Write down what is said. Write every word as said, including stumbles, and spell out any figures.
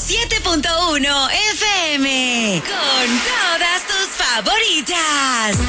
siete punto uno F M. Con todas tus favoritas.